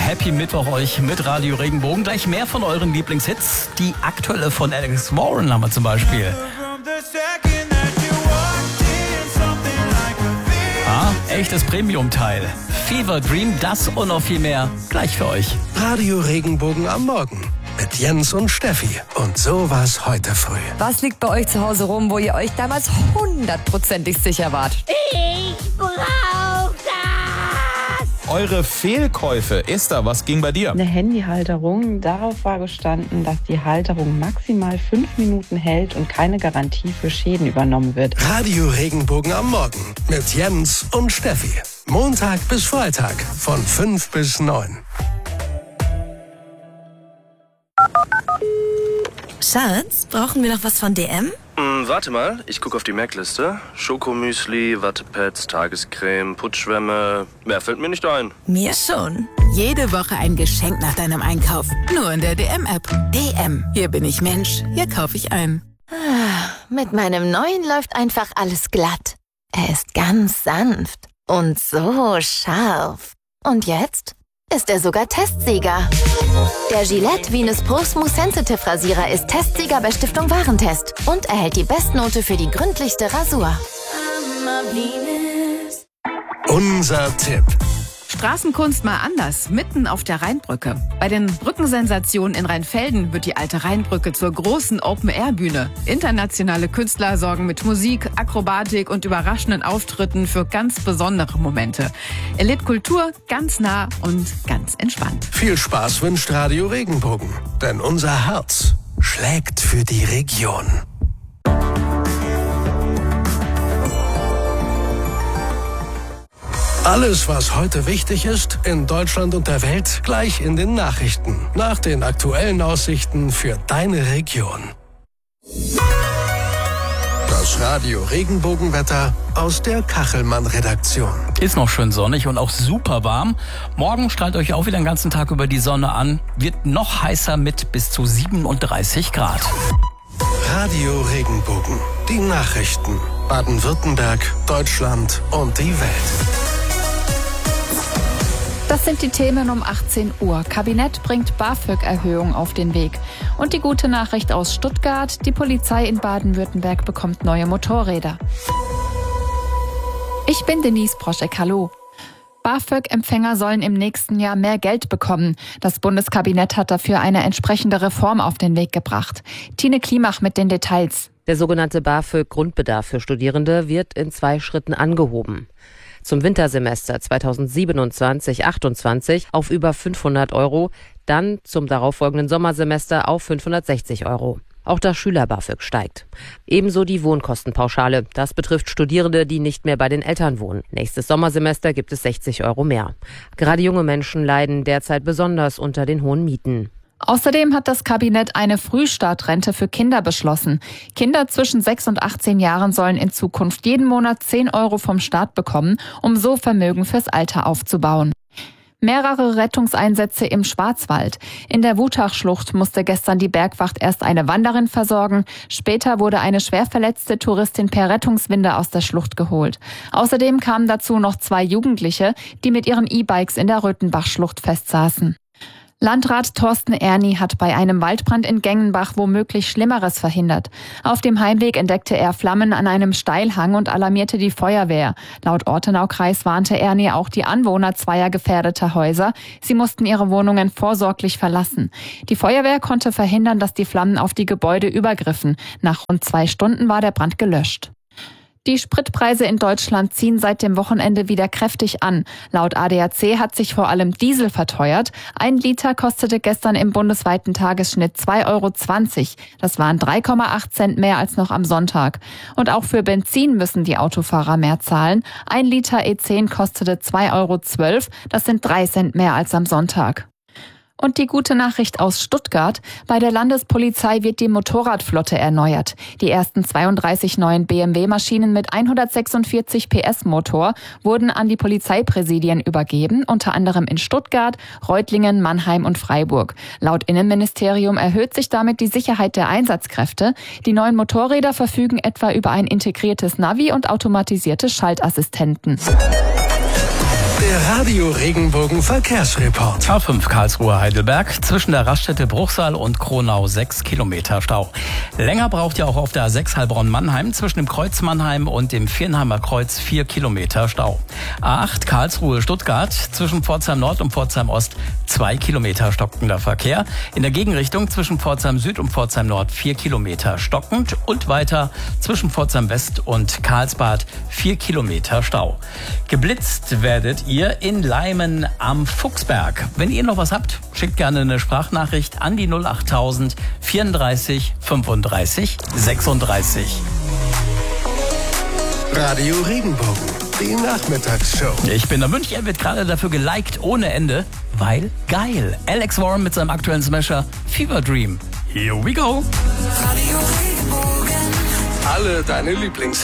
Happy Mittwoch euch mit Radio Regenbogen. Gleich mehr von euren Lieblingshits. Die aktuelle von Alex Warren haben wir zum Beispiel. Echtes Premium-Teil. Fever Dream, das und noch viel mehr. Gleich für euch. Radio Regenbogen am Morgen. Mit Jens und Steffi. Und so war's heute früh. Was liegt bei euch zu Hause rum, wo ihr euch damals 100%ig sicher wart? Ich brauch das! Eure Fehlkäufe. Esther, was ging bei dir? Eine Handyhalterung. Darauf war gestanden, dass die Halterung maximal 5 Minuten hält und keine Garantie für Schäden übernommen wird. Radio Regenbogen am Morgen. Mit Jens und Steffi. Montag bis Freitag von 5 bis 9. Schatz, brauchen wir noch was von DM? Warte mal, ich gucke auf die Merkliste. Schokomüsli, Wattepads, Tagescreme, Putzschwämme. Mehr fällt mir nicht ein. Mir schon. Jede Woche ein Geschenk nach deinem Einkauf. Nur in der DM-App. DM. Hier bin ich Mensch. Hier kaufe ich ein. Mit meinem neuen läuft einfach alles glatt. Er ist ganz sanft und so scharf. Und jetzt ist er sogar Testsieger. Der Gillette Venus Pro Smooth Sensitive Rasierer ist Testsieger bei Stiftung Warentest und erhält die Bestnote für die gründlichste Rasur. Unser Tipp. Straßenkunst mal anders, mitten auf der Rheinbrücke. Bei den Brückensensationen in Rheinfelden wird die alte Rheinbrücke zur großen Open-Air-Bühne. Internationale Künstler sorgen mit Musik, Akrobatik und überraschenden Auftritten für ganz besondere Momente. Erlebt Kultur ganz nah und ganz entspannt. Viel Spaß wünscht Radio Regenbogen. Denn unser Herz schlägt für die Region. Alles, was heute wichtig ist, in Deutschland und der Welt, gleich in den Nachrichten. Nach den aktuellen Aussichten für deine Region. Das Radio Regenbogenwetter aus der Kachelmann-Redaktion. Ist noch schön sonnig und auch super warm. Morgen strahlt euch auch wieder den ganzen Tag über die Sonne an. Wird noch heißer mit bis zu 37 Grad. Radio Regenbogen. Die Nachrichten. Baden-Württemberg, Deutschland und die Welt. Das sind die Themen um 18 Uhr. Kabinett bringt BAföG-Erhöhung auf den Weg. Und die gute Nachricht aus Stuttgart, die Polizei in Baden-Württemberg bekommt neue Motorräder. Ich bin Denise Proschek, hallo. BAföG-Empfänger sollen im nächsten Jahr mehr Geld bekommen. Das Bundeskabinett hat dafür eine entsprechende Reform auf den Weg gebracht. Tine Klimach mit den Details. Der sogenannte BAföG-Grundbedarf für Studierende wird in 2 Schritten angehoben. Zum Wintersemester 2027/28 auf über 500 €, dann zum darauffolgenden Sommersemester auf 560 €. Auch das Schüler-BAföG steigt. Ebenso die Wohnkostenpauschale. Das betrifft Studierende, die nicht mehr bei den Eltern wohnen. Nächstes Sommersemester gibt es 60 € mehr. Gerade junge Menschen leiden derzeit besonders unter den hohen Mieten. Außerdem hat das Kabinett eine Frühstartrente für Kinder beschlossen. Kinder zwischen 6 und 18 Jahren sollen in Zukunft jeden Monat 10 € vom Staat bekommen, um so Vermögen fürs Alter aufzubauen. Mehrere Rettungseinsätze im Schwarzwald. In der Wutachschlucht musste gestern die Bergwacht erst eine Wanderin versorgen. Später wurde eine schwer verletzte Touristin per Rettungswinde aus der Schlucht geholt. Außerdem kamen dazu noch 2 Jugendliche, die mit ihren E-Bikes in der Röthenbachschlucht festsaßen. Landrat Thorsten Erni hat bei einem Waldbrand in Gengenbach womöglich Schlimmeres verhindert. Auf dem Heimweg entdeckte er Flammen an einem Steilhang und alarmierte die Feuerwehr. Laut Ortenaukreis warnte Erni auch die Anwohner 2 gefährdeter Häuser. Sie mussten ihre Wohnungen vorsorglich verlassen. Die Feuerwehr konnte verhindern, dass die Flammen auf die Gebäude übergriffen. Nach rund 2 Stunden war der Brand gelöscht. Die Spritpreise in Deutschland ziehen seit dem Wochenende wieder kräftig an. Laut ADAC hat sich vor allem Diesel verteuert. 1 Liter kostete gestern im bundesweiten Tagesschnitt 2,20 €. Das waren 3,8 Cent mehr als noch am Sonntag. Und auch für Benzin müssen die Autofahrer mehr zahlen. 1 Liter E10 kostete 2,12 €. Das sind 3 Cent mehr als am Sonntag. Und die gute Nachricht aus Stuttgart: Bei der Landespolizei wird die Motorradflotte erneuert. Die ersten 32 neuen BMW-Maschinen mit 146 PS Motor wurden an die Polizeipräsidien übergeben, unter anderem in Stuttgart, Reutlingen, Mannheim und Freiburg. Laut Innenministerium erhöht sich damit die Sicherheit der Einsatzkräfte. Die neuen Motorräder verfügen etwa über ein integriertes Navi und automatisierte Schaltassistenten. Der Radio Regenbogen Verkehrsreport. A5 Karlsruhe-Heidelberg, zwischen der Raststätte Bruchsal und Kronau 6 Kilometer Stau. Länger braucht ihr auch auf der A6 Heilbronn-Mannheim, zwischen dem Kreuz Mannheim und dem Viernheimer Kreuz 4 Kilometer Stau. A8 Karlsruhe-Stuttgart, zwischen Pforzheim Nord und Pforzheim Ost 2 Kilometer stockender Verkehr. In der Gegenrichtung zwischen Pforzheim Süd und Pforzheim Nord 4 Kilometer stockend und weiter zwischen Pforzheim West und Karlsbad 4 Kilometer Stau. Geblitzt werdet ihr in Leimen am Fuchsberg. Wenn ihr noch was habt, schickt gerne eine Sprachnachricht an die 08000 34 35 36. Radio Regenbogen, die Nachmittagsshow. Ich bin der Münch, er wird gerade dafür geliked ohne Ende, weil geil. Alex Warren mit seinem aktuellen Smasher Fever Dream. Here we go. Radio Regenbogen. Alle deine Lieblingshits.